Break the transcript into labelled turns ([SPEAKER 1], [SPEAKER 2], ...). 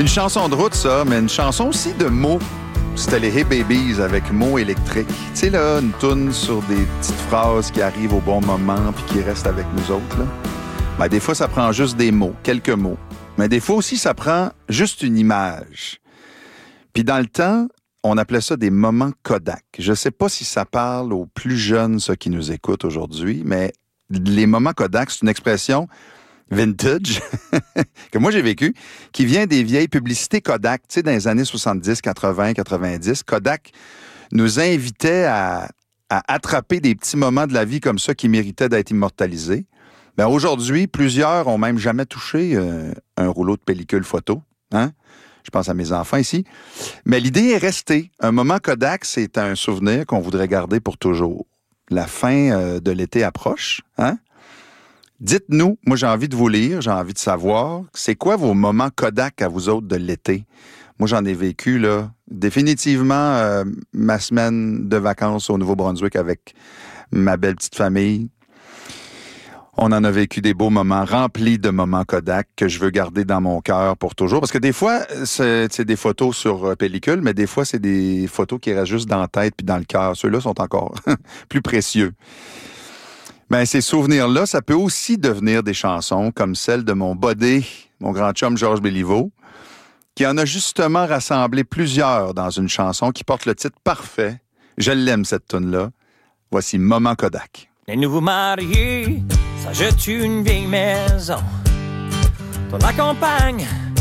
[SPEAKER 1] Une chanson de route, ça, mais une chanson aussi de mots. C'était les Hey Babies avec mots électriques. Tu sais, là, une toune sur des petites phrases qui arrivent au bon moment puis qui restent avec nous autres, là. Ben, des fois, ça prend juste des mots, quelques mots. Mais des fois aussi, ça prend juste une image. Puis dans le temps, on appelait ça des moments Kodak. Je sais pas si ça parle aux plus jeunes, ceux qui nous écoutent aujourd'hui, mais les moments Kodak, c'est une expression vintage que moi j'ai vécu, qui vient des vieilles publicités Kodak, tu sais, dans les années 70, 80, 90. Kodak nous invitait à attraper des petits moments de la vie comme ça qui méritaient d'être immortalisés. Ben aujourd'hui, plusieurs ont même jamais touché un rouleau de pellicule photo. Hein? Je pense à mes enfants ici. Mais l'idée est restée. Un moment Kodak, c'est un souvenir qu'on voudrait garder pour toujours. La fin de l'été approche. Hein? Dites-nous, moi j'ai envie de vous lire, j'ai envie de savoir, c'est quoi vos moments Kodak à vous autres de l'été? Moi j'en ai vécu, là, définitivement ma semaine de vacances au Nouveau-Brunswick avec ma belle petite famille. On en a vécu des beaux moments, remplis de moments Kodak que je veux garder dans mon cœur pour toujours. Parce que des fois, c'est des photos sur pellicule, mais des fois, c'est des photos qui restent juste dans la tête puis dans le cœur. Ceux-là sont encore plus précieux. Ben, ces souvenirs-là, ça peut aussi devenir des chansons comme celle de mon buddy, mon grand chum Georges Béliveau, qui en a justement rassemblé plusieurs dans une chanson qui porte le titre parfait. Je l'aime, cette toune-là. Voici Moment Kodak.
[SPEAKER 2] Les nouveaux mariés s'achètent une vieille maison. Ton la campagne,